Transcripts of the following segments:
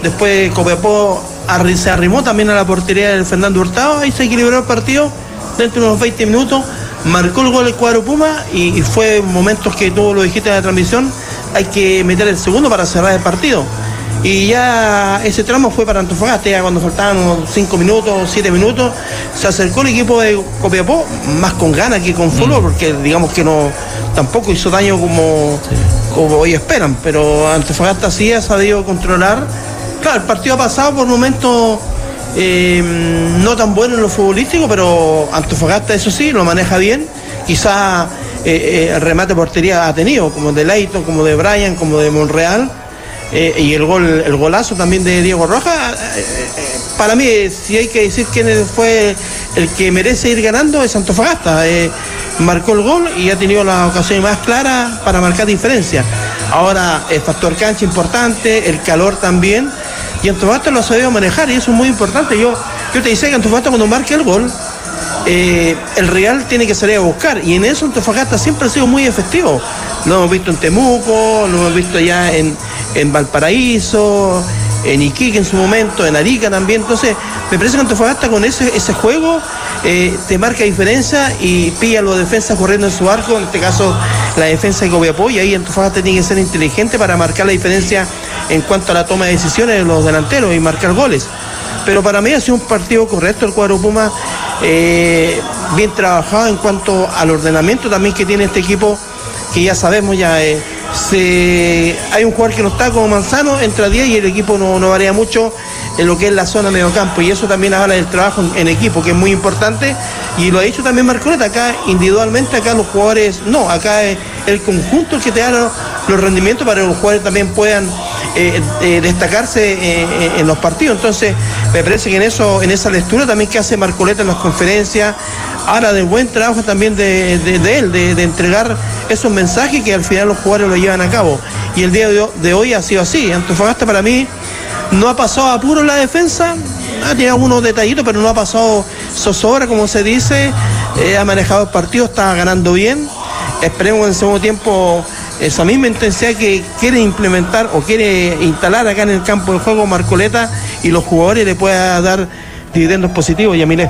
después Copiapó se arrimó también a la portería del Fernando Hurtado, ahí se equilibró el partido, dentro de unos 20 minutos, marcó el gol el cuadro Puma y fue momentos que tú lo dijiste en la transmisión, hay que meter el segundo para cerrar el partido. Y ya ese tramo fue para Antofagasta, ya cuando faltaban unos 5 minutos, 7 minutos, se acercó el equipo de Copiapó, más con ganas que con fútbol, porque digamos que no tampoco hizo daño como hoy esperan, pero Antofagasta sí ha sabido controlar. Claro, el partido ha pasado por momentos no tan buenos en lo futbolístico, pero Antofagasta eso sí, lo maneja bien, quizás el remate de portería ha tenido, como de Leighton, como de Bryan, como de Monreal. Y el golazo también de Diego Rojas, para mí, si hay que decir quién fue el que merece ir ganando, es Antofagasta. Marcó el gol y ha tenido las ocasiones más claras para marcar diferencia. Ahora, el factor cancha importante, el calor también, y Antofagasta lo ha sabido manejar y eso es muy importante. Yo te decía que Antofagasta cuando marque el gol, el Real tiene que salir a buscar, y en eso Antofagasta siempre ha sido muy efectivo. Lo hemos visto en Temuco, lo hemos visto ya en Valparaíso, en Iquique en su momento, en Arica también. Entonces me parece que Antofagasta con ese juego te marca diferencia y pilla a los defensas corriendo en su arco, en este caso la defensa de Copiapó, y ahí Antofagasta tiene que ser inteligente para marcar la diferencia en cuanto a la toma de decisiones de los delanteros y marcar goles. Pero para mí ha sido un partido correcto el cuadro Puma, bien trabajado en cuanto al ordenamiento también que tiene este equipo, que ya sabemos ya hay un jugador que no está como Manzano, entra 10 y el equipo no varía mucho en lo que es la zona mediocampo, y eso también habla del trabajo en equipo, que es muy importante, y lo ha dicho también Marcoleta, acá individualmente, acá los jugadores, acá es el conjunto el que te da los rendimientos para que los jugadores también puedan destacarse en los partidos. Entonces me parece que en esa lectura también que hace Marcoleta en las conferencias, habla del buen trabajo también de él, de entregar esos mensajes que al final los jugadores lo llevan a cabo, y el día de hoy ha sido así. Antofagasta para mí no ha pasado apuro en la defensa, ha tenido algunos detallitos, pero no ha pasado zozobra, como se dice, ha manejado el partido, está ganando bien. Esperemos en el segundo tiempo esa misma intensidad que quiere implementar o quiere instalar acá en el campo de juego Marcoleta, y los jugadores le pueda dar dividendos positivos. Yamilé.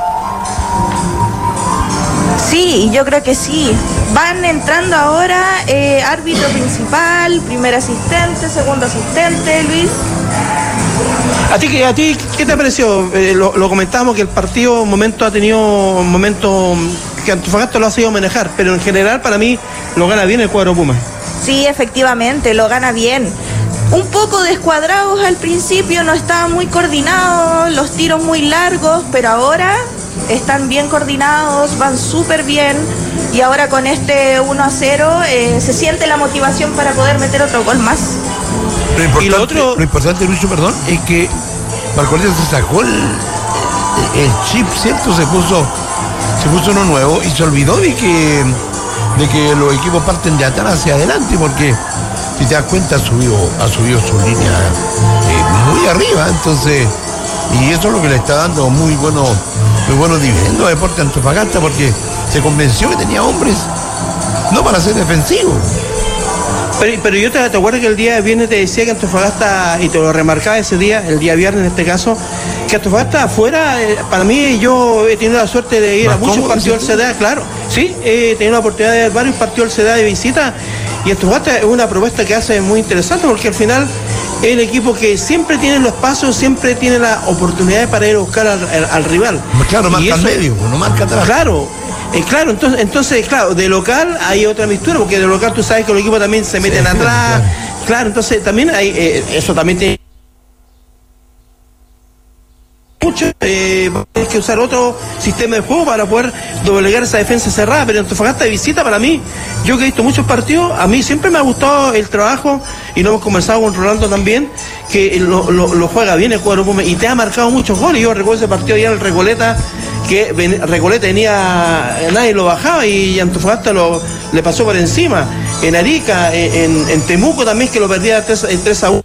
Sí, yo creo que sí. Van entrando ahora árbitro principal, primer asistente, segundo asistente, Luis. ¿A ti qué te pareció? Lo comentábamos que el partido ha tenido un momento que Antofagasta lo ha sabido manejar, pero en general para mí lo gana bien el cuadro Puma. Sí, efectivamente, lo gana bien. Un poco descuadrados al principio, no estaban muy coordinados, los tiros muy largos, pero ahora están bien coordinados, van súper bien, y ahora con este 1-0 se siente la motivación para poder meter otro gol más. Lo importante, Lucho, perdón, es que Marcoleta se sacó el chip, ¿cierto? Se puso uno nuevo y se olvidó de que los equipos parten de atrás hacia adelante, porque si te das cuenta ha subido su línea muy arriba, entonces, y eso es lo que le está dando muy buenos dividendos a Deportes Antofagasta, porque se convenció que tenía hombres no para ser defensivo. Pero yo te acuerdo que el día viernes te decía que Antofagasta, y te lo remarcaba ese día, el día viernes en este caso, que Antofagasta afuera, para mí, yo he tenido la suerte de ir a muchos partidos del CDA, claro, sí, he tenido la oportunidad de ver varios partidos del CDA de visita, y Antofagasta es una propuesta que hace muy interesante, porque al final es el equipo que siempre tiene los espacios, siempre tiene las oportunidades para ir a buscar al rival. Claro, marca al medio, no marca atrás. Claro, entonces, de local hay otra mistura, porque de local tú sabes que los equipos también se meten atrás. Claro, entonces también hay, eso también tiene mucho, tienes que usar otro sistema de juego para poder doblegar esa defensa cerrada, pero Antofagasta de visita, para mí, yo que he visto muchos partidos, a mí siempre me ha gustado el trabajo, y lo hemos conversado con Rolando también, que lo juega bien el cuadro Puma, y te ha marcado muchos goles. Yo recuerdo ese partido ya en el Recoleta, que Recoleta nadie lo bajaba y Antofagasta le pasó por encima. En Arica, en Temuco también, que lo perdía 3-1.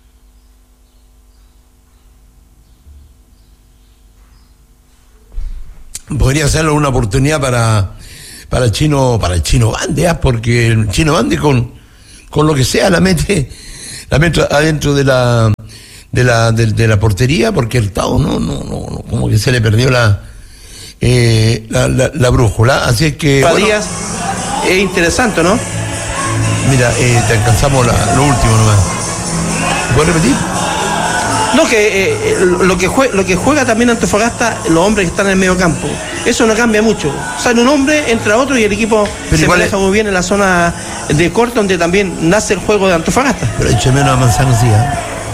Podría ser una oportunidad para el chino Bande, porque el chino Bande con lo que sea la mete adentro de la portería, porque el Tao no, como que se le perdió la brújula. Así es que. Díaz, es interesante, ¿no? Mira, te alcanzamos lo último nomás. ¿Puedes repetir? No, que lo que juega también Antofagasta, los hombres que están en el medio campo, eso no cambia mucho. Sale un hombre, entra otro y el equipo se maneja muy bien en la zona de corte, donde también nace el juego de Antofagasta. Pero eche menos a Manzano, sí, ¿eh?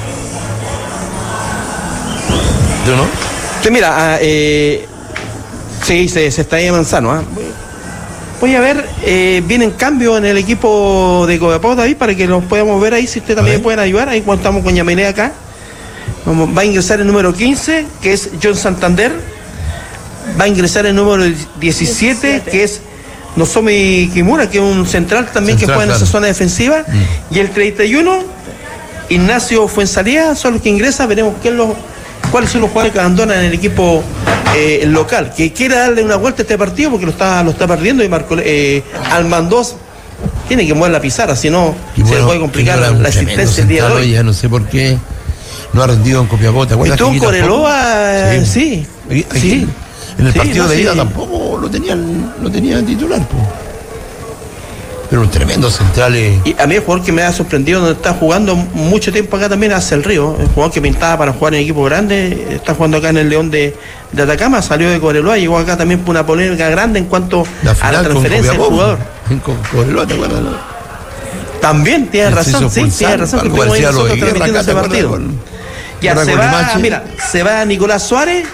¿Yo no? Sí, mira, sí, se está ahí a Manzano, ¿eh? Voy a ver, vienen cambios en el equipo de Copiapó, David, para que los podamos ver ahí, si ustedes también pueden ayudar. Ahí cuando estamos con Yaminé acá. Va a ingresar el número 15, que es John Santander. Va a ingresar el número 17, que es Nozomi Kimura, que es un central también que juega en esa zona defensiva. Y el 31, Ignacio Fuenzalía, son los que ingresan. Veremos cuáles son los jugadores que abandonan en el equipo local, que quiere darle una vuelta a este partido porque lo está perdiendo, y Almandós tiene que mover la pizarra, si no se le puede complicar la existencia el día de hoy. Ya no sé por qué no ha rendido en Copiapó, ¿te acuerdas? Y tú, Coreloa, sí. En el partido de ida tampoco lo tenía titular, pues. Pero un tremendo central. Y a mí el jugador que me ha sorprendido, donde está jugando mucho tiempo acá también, hace el Río. El jugador que pintaba para jugar en equipo grande, está jugando acá en el León de Atacama, salió de Coreloa, llegó acá también por una polémica grande en cuanto a la transferencia del jugador. Con Coreloa, ¿te acuerdas? También, tienes razón, que estuvimos ahí nosotros transmitiendo ese partido. Ya se va Nicolás Suárez.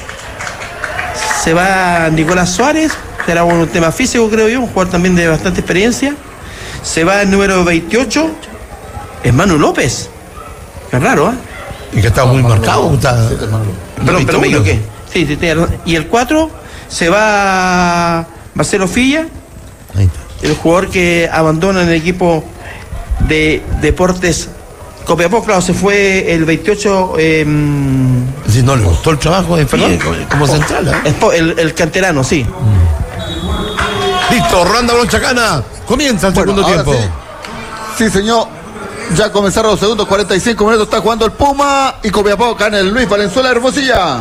Será un tema físico, creo yo, un jugador también de bastante experiencia. Se va el número 28, es Manu López. Qué raro, ¿eh? Y que está muy marcado. Pero me equivoqué. Sí, y el 4 se va Marcelo Filla, el jugador que abandona en el equipo de Deportes Copiapó. Claro, se fue el 28. Si no le gustó el trabajo de Filla como central, ¿eh? El canterano, sí. Listo, Rolando Chacana. Comienza el segundo tiempo. Sí, señor. Ya comenzaron los segundos 45 minutos. Está jugando el Puma y Copiapó acá en el Luis Valenzuela Hermosilla.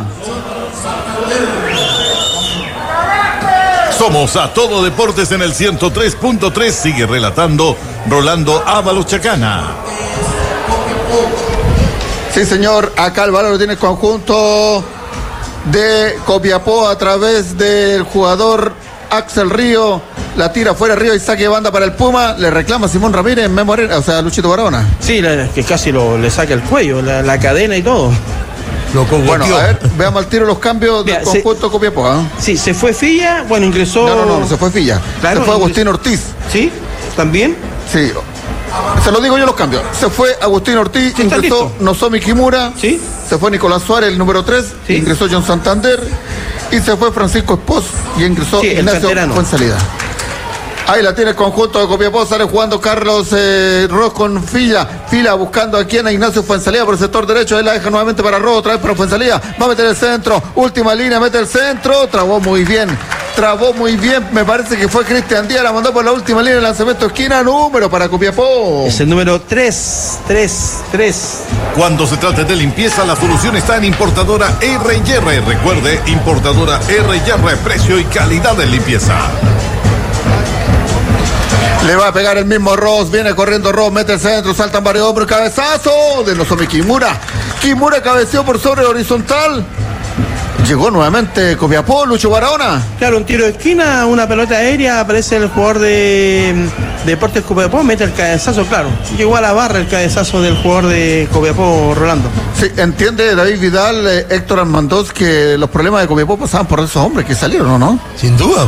Somos A Todo Deportes en el 103.3. Sigue relatando Rolando Ábalos Chacana. Sí, señor. Acá el balón lo tiene el conjunto de Copiapó a través del jugador Axel Río. La tira fuera Río y saque de banda para el Puma. Le reclama Simón Ramírez, Luchito Barahona. Sí, que casi le saca el cuello, la cadena y todo. Bueno, a ver, veamos al tiro los cambios del conjunto Copiapó, ¿eh? Sí, se fue Filla, ingresó. No se fue Filla. Claro, se fue Agustín Ortiz. ¿Sí? ¿También? Sí. Se lo digo yo los cambios. Se fue Agustín Ortiz, sí, ingresó Nozomi Kimura. Sí. Se fue Nicolás Suárez, el número 3. Sí. Ingresó John Santander. Y se fue Francisco Espós y ingresó Ignacio Fuenzalía. Ahí la tiene el conjunto de Copiapó, sale jugando Carlos Ross con Fila buscando aquí a Ignacio Fuenzalía por el sector derecho, él la deja nuevamente para Ross, otra vez para Fuenzalía, va a meter el centro, última línea, mete el centro, trabó muy bien, me parece que fue Cristian Díaz, la mandó por la última línea de lanzamiento esquina, número para Copiapó. Es el número 3. Cuando se trate de limpieza, la solución está en Importadora R&R. Recuerde, Importadora R&R, precio y calidad en limpieza. Le va a pegar el mismo Ross, viene corriendo Ross, mete el centro, saltan varios hombres, cabezazo de Nozomi Kimura. Kimura cabeceó por sobre horizontal. Llegó nuevamente Copiapó, Lucho Barahona. Claro, un tiro de esquina, una pelota aérea, aparece el jugador de Deportes Copiapó, mete el cabezazo, claro. Llegó a la barra el cabezazo del jugador de Copiapó, Rolando. Sí, entiende David Vidal, Héctor Almandós, que los problemas de Copiapó pasaban por esos hombres que salieron, ¿o no? Sin duda.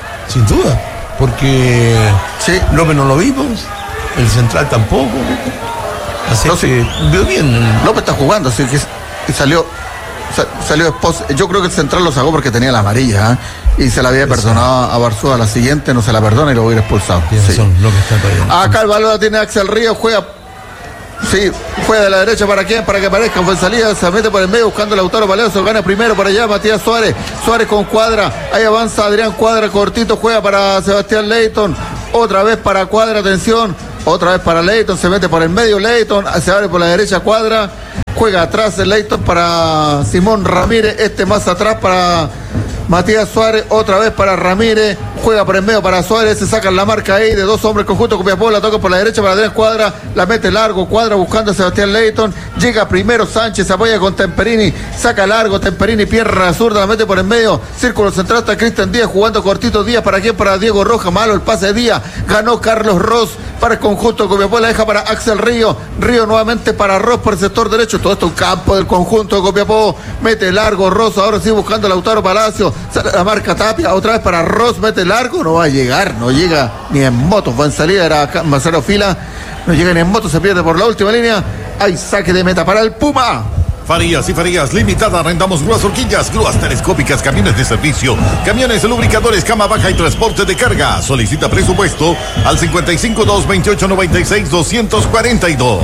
Porque López no lo vimos, el central tampoco. Así que veo bien. López está jugando, así que salió Espós. Yo creo que el central lo sacó porque tenía la amarilla, y se la había perdonado a Barzúa. La siguiente no se la perdona y lo voy a ir expulsado. Tiene razón, López está todavía. Acá el balón la tiene Axel Ríos, juega de la derecha para quién, para que aparezca Fuenzalía, se mete por el medio buscando el Lautaro Paleoso, gana primero para allá Matías Suárez con Cuadra, ahí avanza Adrián Cuadra, cortito, juega para Sebastián Leighton, otra vez para Cuadra, atención, otra vez para Leighton, se mete por el medio Leighton, se abre por la derecha cuadra, juega atrás el Leighton para Simón Ramírez, más atrás para Matías Suárez, otra vez para Ramírez, juega por el medio para Suárez, se sacan la marca ahí de dos hombres conjunto Copiapó, la toca por la derecha para Adrián Cuadra, la mete largo, Cuadra buscando a Sebastián Leighton, llega primero Sánchez, se apoya con Temperini, saca largo Temperini, pierna zurda, la mete por el medio, círculo central está Cristian Díaz jugando cortito, Díaz para quién, para Diego Roja, malo el pase de Díaz, ganó Carlos Ross para el conjunto Copiapó, la deja para Axel Río nuevamente para Ross por el sector derecho, todo esto un campo del conjunto de Copiapó, mete largo Ross, ahora sí buscando a Lautaro Palacio, sale la marca Tapia, otra vez para Ross, mete largo, no va a llegar, no llega ni en moto, fue en salida, era Marcelo Fila, no llega ni en moto, se pierde por la última línea, hay saque de meta para el Puma. Farías y Farías Limitada, arrendamos grúas horquillas, grúas telescópicas, camiones de servicio, camiones lubricadores, cama baja y transporte de carga. Solicita presupuesto al 55-228-96-242.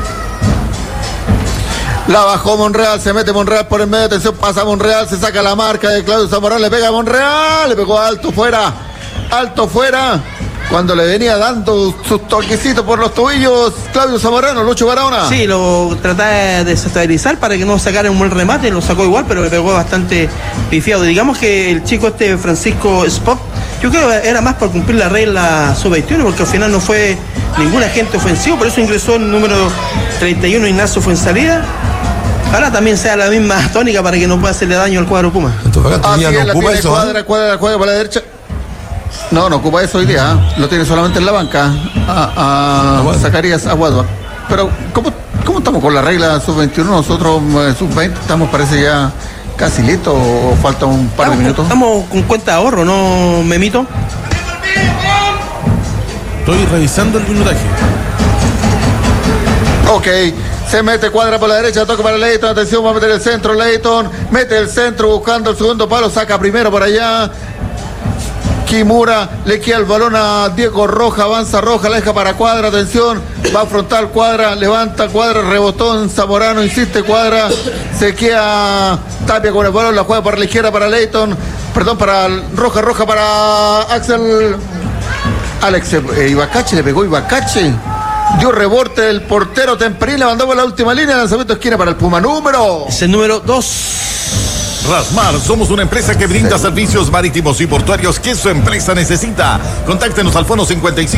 La bajó Monreal, se mete Monreal por el medio, atención, pasa Monreal, se saca la marca de Claudio Zamorano, le pega a Monreal, le pegó alto fuera, cuando le venía dando sus toquecitos por los tobillos Claudio Zamorano, Lucho Barahona. Sí, lo trataba de desestabilizar para que no sacara un buen remate, lo sacó igual, pero le pegó bastante pifiado. Digamos que el chico Francisco Spock, yo creo que era más por cumplir la regla sub-21, porque al final no fue ningún agente ofensivo, por eso ingresó el número 31 Ignacio Fuensalida. Ahora también sea la misma tónica para que no pueda hacerle daño al cuadro Puma. Así es, la tiene Cuadra juega por la derecha. No ocupa eso hoy día, lo tiene solamente en la banca a Zacarías Aguadua. Pero ¿cómo estamos con la regla sub-21? Nosotros sub-20 estamos, parece ya casi listos, o falta un par de minutos. Estamos con cuenta de ahorro, ¿no, Memito? Estoy revisando el minutaje. Ok, se mete Cuadra por la derecha, toca para Leighton, atención, va a meter el centro, Leighton, mete el centro buscando el segundo palo, saca primero por allá. Kimura le queda el balón a Diego Roja, avanza Roja, la deja para Cuadra, atención, va a afrontar Cuadra, levanta Cuadra, rebotó en Zamorano, insiste Cuadra, se queda Tapia con el balón, la juega por la izquierda para Leighton, perdón, para Roja para Axel, Alex Ibacache, le pegó Ibacache, dio rebote el portero Temperín, la mandó por la última línea, lanzamiento de esquina para el Puma es el número 2. Rasmar, somos una empresa que brinda servicios marítimos y portuarios que su empresa necesita. Contáctenos al fono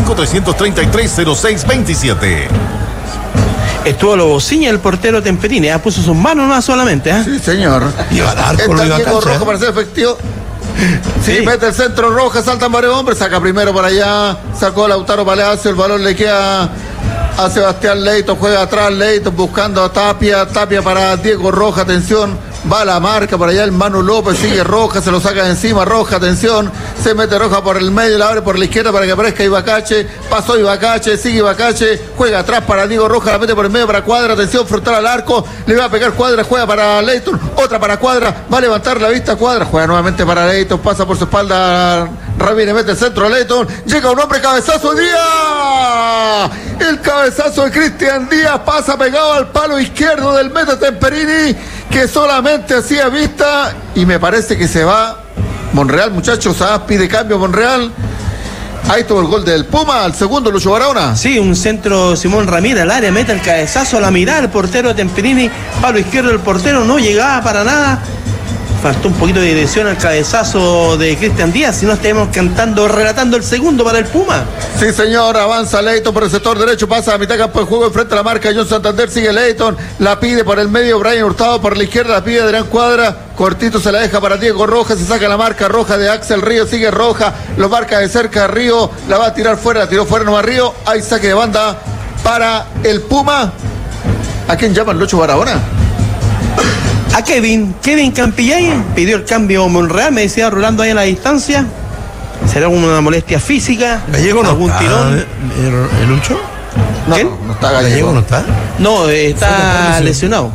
55-333-0627. Estuvo Lobosiña, el portero Temperini, puso sus manos no solamente. Sí, señor. Está Diego Rojo para ser efectivo. Sí, mete el centro Roja, saltan varios hombres, saca primero por allá, sacó Lautaro Palacio, el balón le queda a Sebastián Leighton, juega atrás Leighton buscando a Tapia para Diego Roja, atención. Va la marca por allá el Manu López, sigue Roja, se lo saca de encima Roja, atención, se mete Roja por el medio, la abre por la izquierda para que aparezca Ibacache, pasó Ibacache, sigue Ibacache, juega atrás para Diego Roja, la mete por el medio para Cuadra, atención, frontal al arco, le va a pegar Cuadra, juega para Leighton, otra para Cuadra, va a levantar la vista Cuadra, juega nuevamente para Leighton, pasa por su espalda Ramírez, mete el centro a Leighton, llega un hombre, cabezazo Díaz, el cabezazo de Cristian Díaz, pasa pegado al palo izquierdo del meta Temperini, que solamente hacía vista, y me parece que se va Monreal, muchachos, pide cambio Monreal. Ahí tuvo el gol del Puma, al segundo Lucho Barahona. Sí, un centro Simón Ramírez al área, mete el cabezazo a la mirada, el portero Temperini, palo izquierdo del portero, no llegaba para nada. Faltó un poquito de dirección al cabezazo de Cristian Díaz, si no estaríamos relatando el segundo para el Puma. Sí, señor, avanza Leighton por el sector derecho, pasa a mitad campo de juego, enfrente a la marca John Santander, sigue Leighton, la pide por el medio Brian Hurtado, por la izquierda la pide Adrián Cuadra, cortito se la deja para Diego Roja, se saca la marca Roja de Axel Río, sigue Roja, lo marca de cerca Río, la va a tirar fuera, la tiró fuera nomás Río, hay saque de banda para el Puma. ¿A quién llaman, Lucho Barahona? A Kevin Campillay, pidió el cambio Monreal, me decía Rolando ahí a la distancia. ¿Será una molestia física? ¿Gallego no algún está, tirón? ¿El Lucho? No, no está Gallego. ¿No está? No, está lesionado.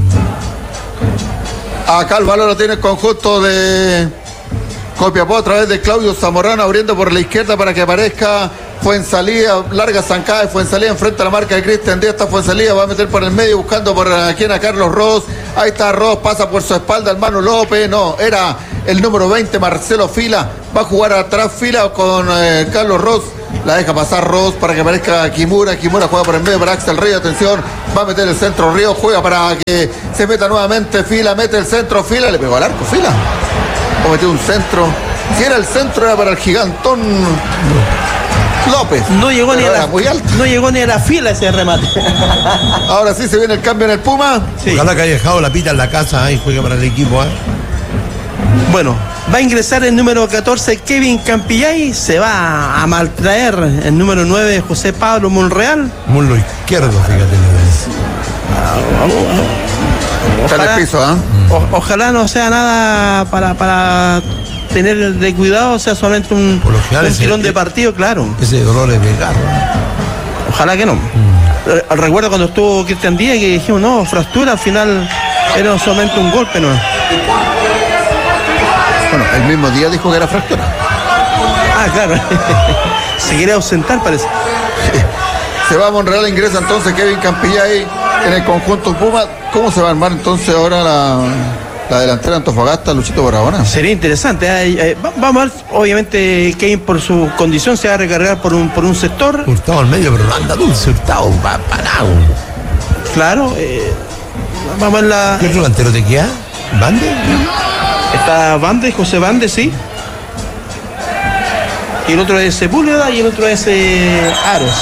Acá el balón lo tiene el conjunto de Copiapó a través de Claudio Zamorano, abriendo por la izquierda para que aparezca Fuensalida, larga zancada de Fuensalida, enfrente a la marca de Cristian Díaz, está Fuensalida, va a meter por el medio buscando por aquí a Carlos Ross, ahí está Ross, pasa por su espalda el Manu López, no, era el número 20 Marcelo Fila, va a jugar atrás Fila con Carlos Ross, La deja pasar Ross para que aparezca Kimura. Kimura juega por en medio para Axel Río. Atención, va a meter el centro Río. Juega para que se meta nuevamente Fila. Mete el centro Fila. Le pegó al arco Fila. O metió un centro. Si era el centro, era para el gigantón López. No llegó ni a la fila ese remate. Ahora sí se viene el cambio en el Puma. Sí. Ojalá que haya dejado la pita en la casa y juegue para el equipo. Bueno, va a ingresar el número 14 Kevin Campillay. Se va a maltraer el número 9 José Pablo Monreal. Muslo izquierdo, fíjate. Está en el piso, Ojalá no sea nada para tener de cuidado, sea solamente un tirón de partido, claro. Ese dolor es de garro. Ojalá que no. Recuerdo cuando estuvo Cristian Díaz que dijimos, no, fractura, al final era solamente un golpe, ¿no? Bueno, el mismo día dijo que era fractura. Claro. Se quiere ausentar, parece. Se va a Monreal, ingresa entonces Kevin Campillay en el conjunto Puma. ¿Cómo se va a armar entonces ahora la delantera Antofagasta, Luchito Barahona? Sería interesante. Vamos a ver, obviamente Kevin por su condición se va a recargar por un sector. Hurtado al medio, pero no anda dulce, Hurtado va parado. Claro. Vamos a ver la... ¿Qué delantero te queda? ¿Bande? Está Bande, José Bande, sí. Y el otro es Sepúlveda y el otro es Aros.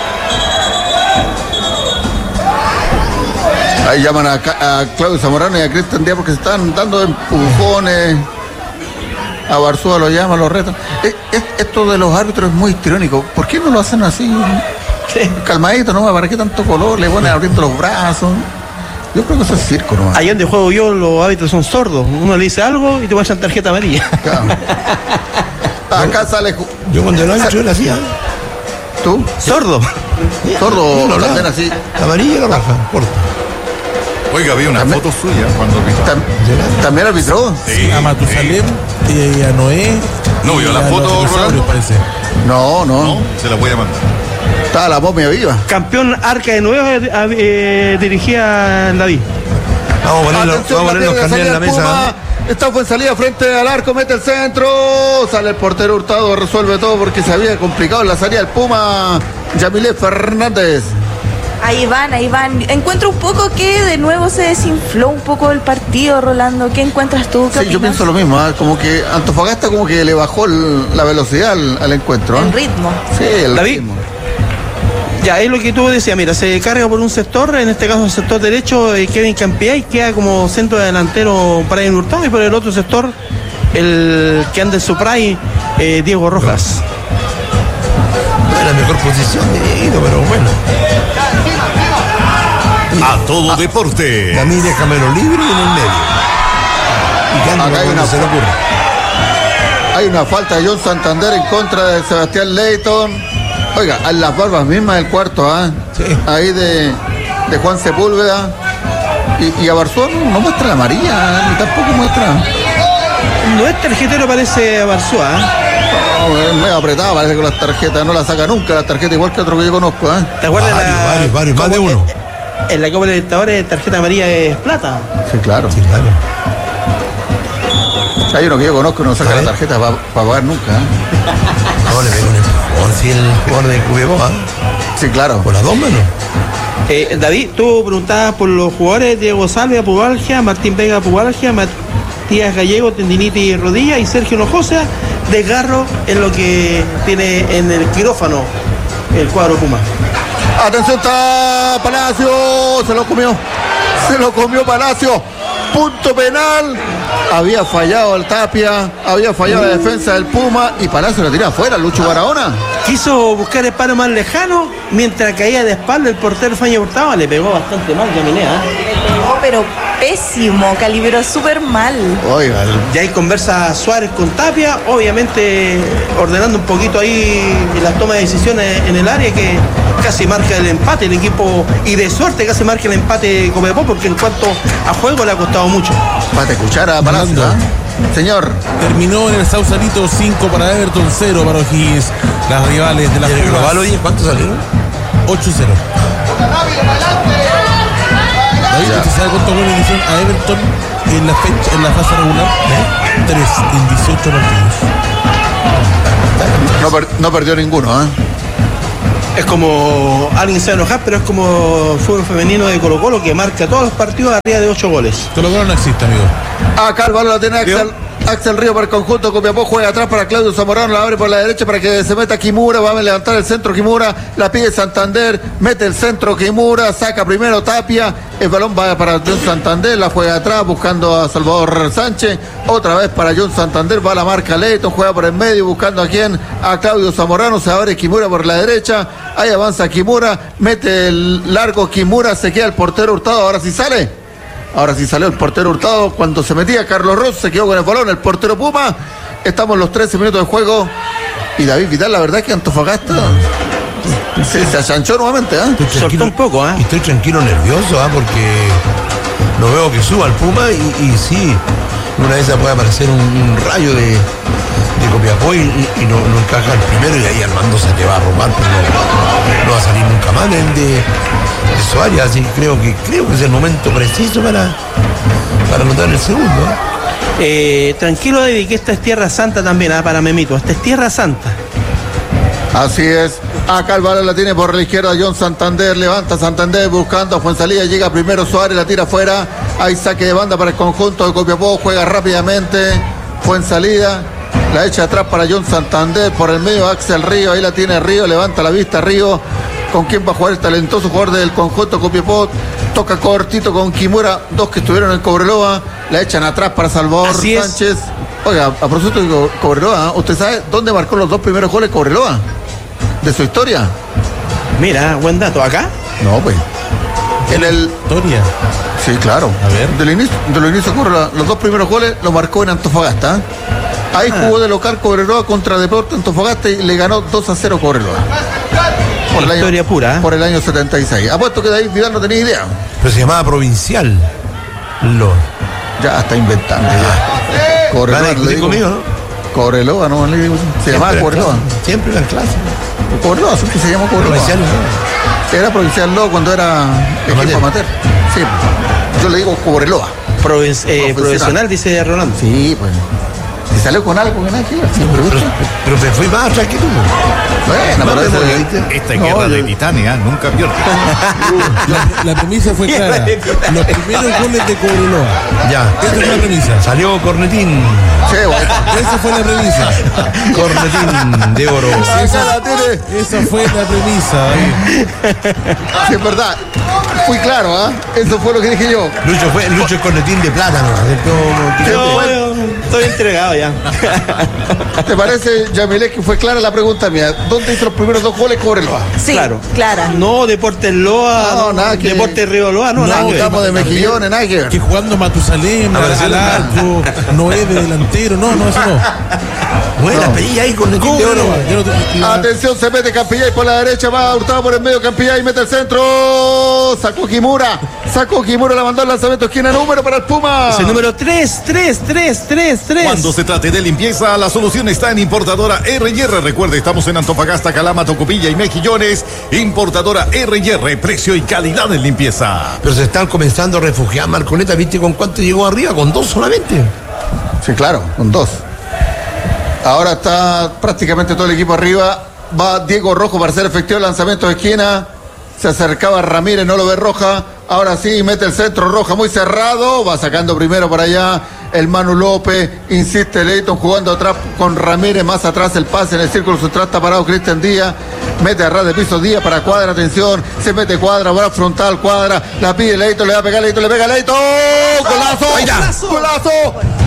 Ahí llaman a Claudio Zamorano y a Cristian Díaz porque se están dando empujones. A Barzúa lo llaman, lo retan. Esto de los árbitros es muy histriónico. ¿Por qué no lo hacen así? Sí. Calmadito, ¿no? ¿Para qué tanto color? Le ponen abriendo los brazos. Yo creo que eso es circo, ¿no? Allá donde juego yo, los árbitros son sordos. Uno le dice algo y te pasan tarjeta amarilla. Claro. Acá sale. Yo cuando el árbitro le hacía. ¿Tú? Sordo. Sordo, no, también así. Amarilla lo raja, corta. Oiga, había una foto suya cuando ¿También arbitró? Sí. A Matusalem y a Noé. No, vio la foto, Rolando. Parece. No. Se la voy a mandar. Estaba la momia viva. Campeón Arca de Nueva dirigía David. Vamos a poner los carnes en la mesa. Está en salida frente al arco, mete el centro. Sale el portero Hurtado, resuelve todo porque se había complicado en la salida del Puma. Yamilé Fernández. Ahí van. Encuentro un poco que de nuevo se desinfló un poco el partido, Rolando. ¿Qué encuentras tú? Sí, yo pienso lo mismo, como que Antofagasta como que le bajó la velocidad al encuentro. El ritmo. Sí, el David, ritmo. Ya, es lo que tú decías, mira, se carga por un sector, en este caso el sector derecho, Kevin Campillay, queda como centro delantero Brian Hurtado, y por el otro sector, el que anda en su prime, Diego Rojas. No es la mejor posición de Diego, pero bueno. A todo deporte. A mí déjamelo libre y en el medio. Y que acá hay una falta de John Santander en contra de Sebastián Leighton. Oiga, a las barbas mismas del cuarto, Sí. Ahí de Juan Sepúlveda. Y a Barzón no muestra la amarilla, ni tampoco muestra. No es tarjetero, parece a Barzúa. No, es medio apretada, parece con las tarjetas. No la saca nunca las tarjetas, igual que otro que yo conozco. ¿Te acuerdas? Varios, más de uno. En la Copa Libertadores, tarjeta amarilla es plata. Sí, claro. Hay uno que yo conozco que no saca la tarjeta para pagar nunca. No, le pego un empujón, si el jugador de Cubieboa. Sí, claro. Por las dos manos. David, tú preguntabas por los jugadores: Diego Salvia, pubalgia; Martín Vega, pubalgia; Matías Gallego, tendinitis y rodilla; y Sergio Hinojosa, desgarro en lo que tiene en el quirófano el cuadro Puma. Atención, está Palacio, se lo comió Palacio. Punto penal. Había fallado el Tapia, había fallado la defensa del Puma y Palacio la tira afuera, Lucho Barahona. Quiso buscar el palo más lejano, mientras caía de espalda el portero Faña Hurtado, le pegó bastante mal Yaminé. No, pero pésimo, calibró súper mal. Oiga. Ya ahí conversa Suárez con Tapia, obviamente ordenando un poquito ahí las tomas de decisiones en el área, que casi marca el empate el equipo, y de suerte casi marca el empate Copiapó, porque en cuanto a juego le ha costado mucho. Pate cuchara, Palacio. Señor. Terminó en el Sausalito 5 para Everton, 0 para O'Higgins. Las rivales de la global, oye, ¿cuántos salieron? 8-0. David, ¿usted sabe cuánto goles le hicieron a Everton en la fase regular? 3 en 18 partidos. No perdió ninguno, Es como, alguien se va a enojar, pero es como el fútbol femenino de Colo Colo que marca todos los partidos arriba de 8 goles. Colo Colo no existe, amigo. Acá el balón lo tiene Axel Río para el conjunto Copiapó, juega atrás para Claudio Zamorano, la abre por la derecha para que se meta Kimura, va a levantar el centro Kimura, la pide Santander, mete el centro Kimura, saca primero Tapia, el balón va para John Santander, la juega atrás buscando a Salvador Sánchez, otra vez para John Santander, va a la marca Leito, juega por el medio buscando a quién, a Claudio Zamorano, se abre Kimura por la derecha, ahí avanza Kimura, mete el largo Kimura, se queda el portero Hurtado, ahora sí sale. Ahora sí salió el portero Hurtado. Cuando se metía Carlos Ross, se quedó con el balón. El portero Puma. Estamos en los 13 minutos de juego. Y David Vidal, la verdad es que Antofagasta se achanchó nuevamente. Soltó un poco. Estoy tranquilo, nervioso, porque no veo que suba el Puma. Y sí, una vez puede aparecer un rayo de Copiapó y no encaja el primero. Y ahí Armando se te va a robar, pero no va a salir nunca más de su área, así creo que es el momento preciso para anotar el segundo. Tranquilo, David, que esta es Tierra Santa también, para Memito, esta es Tierra Santa. Así es, acá el balón la tiene por la izquierda John Santander, levanta Santander buscando a Fuenzalía, llega primero Suárez, la tira afuera, hay saque de banda para el conjunto de Copiapó, juega rápidamente, Fuenzalía, la echa atrás para John Santander, por el medio Axel Río, ahí la tiene Río, levanta la vista Río, ¿con quién va a jugar el talentoso jugador del conjunto Copiapó? Toca cortito con Kimura, dos que estuvieron en Cobreloa, la echan atrás para Salvador Sánchez. Oiga, a propósito de Cobreloa, ¿usted sabe dónde marcó los dos primeros goles Cobreloa? ¿De su historia? Mira, buen dato, ¿acá? No, pues. En el... ¿Historia? Sí, claro. A ver. De lo inicio Cobreloa, los dos primeros goles los marcó en Antofagasta. Ahí jugó de local Cobreloa contra Deportes Antofagasta y le ganó 2-0 Cobreloa. Por historia año, pura. Por el año 76. Apuesto que David Vidal no tenía idea. Pero se llamaba Provincial. Ya está inventando. Cobreloa, le digo conmigo, ¿no? Cobreloa, no le digo. Se llamaba Cobreloa. Siempre era en clase. Cobreloa, siempre se llamó Cobreloa. Provincial, ¿no? Era Provincial no cuando era equipo amateur. Sí. Yo le digo Cobreloa. Profesional, dice Rolando. Sí, pues. Si salió con algo que nada que ver. Pero me fui más atrás que tú. Bueno, pero esta guerra de Titania nunca pierde. La premisa fue clara. Los primeros goles de Cobreloa. Ya. Esa fue la premisa. Salió Cornetín. Sí, bueno. Esa fue la premisa. Cornetín de oro. Esa fue la premisa. Sí, es verdad. Fui claro, ¿ah? Eso fue lo que dije yo. Lucho es Cornetín de plátano. Estoy entregado ya. ¿Te parece, Yamilé, que fue clara la pregunta mía? ¿Dónde hizo los primeros dos goles Cobreloa? Sí, claro. Clara. No, Deportes Loa. No, nada que... Deportes Río Loa, no, nada que estamos de Mejillones, nada que ver. Que jugando Matusalén, al arco, Noé de delantero. No, eso no. Buena pedilla ahí con el equipo de oro. Atención, se mete Campillay por la derecha, va Hurtado por el medio, Campillay mete el centro. Sacó Kimura, la mandó al lanzamiento, esquina número para el Puma. Es el número 3. Cuando se trate de limpieza, la solución está en Importadora R&R. Recuerde, estamos en Antofagasta, Calama, Tocopilla y Mejillones. Importadora R&R, precio y calidad en limpieza. Pero se están comenzando a refugiar. Marconeta, ¿viste con cuánto llegó arriba? ¿Con 2 solamente? Sí, claro, con 2. Ahora está prácticamente todo el equipo arriba. Va Diego Rojo para hacer efectivo el lanzamiento de esquina. Se acercaba Ramírez, no lo ve Roja. Ahora sí, mete el centro Roja muy cerrado. Va sacando primero para allá el Manu López. Insiste Leighton jugando atrás con Ramírez. Más atrás el pase en el círculo central. Está parado Cristian Díaz. Mete a ras de piso Díaz para Cuadra. Atención. Se mete Cuadra. Va frontal Cuadra. La pide Leighton. Le va a pegar Leighton. Le pega Leighton. ¡Golazo! ¡Golazo!